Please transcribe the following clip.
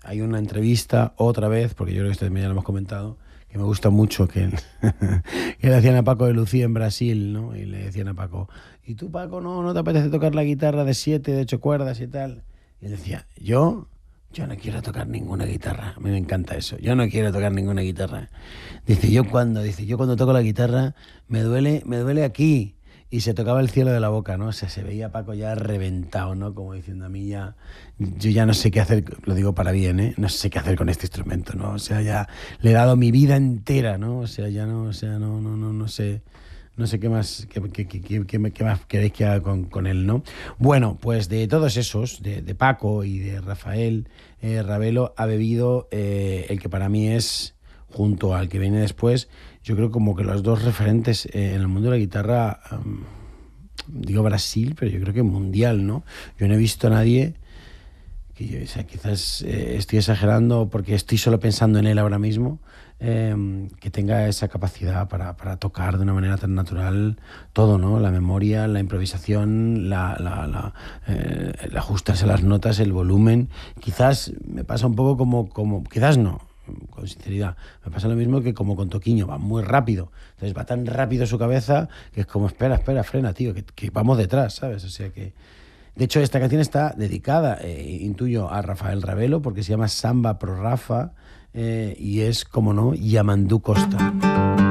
hay una entrevista otra vez, porque yo creo que esto ya lo hemos comentado, que me gusta mucho, que le hacían a Paco de Lucía en Brasil, ¿no? Y le decían a Paco, ¿y tú, Paco, no te apetece tocar la guitarra de 7, de 8 cuerdas y tal? Y él decía, yo no quiero tocar ninguna guitarra. A mí me encanta eso. Yo no quiero tocar ninguna guitarra. Dice, yo cuando toco la guitarra me duele aquí. Y se tocaba el cielo de la boca, ¿no? O sea, se veía a Paco ya reventado, ¿no? Como diciendo, a mí ya, yo ya no sé qué hacer, lo digo para bien, ¿eh? No sé qué hacer con este instrumento, ¿no? O sea, ya le he dado mi vida entera, ¿no? O sea, ya no, o sea, no sé. No sé qué más, qué más queréis que haga con él, ¿no? Bueno, pues de todos esos, de Paco y de Rafael Ravelo, ha bebido el que para mí es, junto al que viene después, yo creo como que los dos referentes en el mundo de la guitarra, digo Brasil, pero yo creo que mundial, ¿no? Yo no he visto a nadie, o sea, quizás estoy exagerando porque estoy solo pensando en él ahora mismo, que tenga esa capacidad para tocar de una manera tan natural todo, ¿no? La memoria, la improvisación, el ajustarse a las notas, el volumen. Quizás me pasa un poco quizás no, con sinceridad, me pasa lo mismo que como con Toquiño, va muy rápido. Entonces va tan rápido su cabeza que es como, espera, frena, tío, que vamos detrás, ¿sabes? O sea que... De hecho, esta canción está dedicada, intuyo, a Rafael Ravelo, porque se llama Samba Pro Rafa, y es, como no, Yamandú Costa.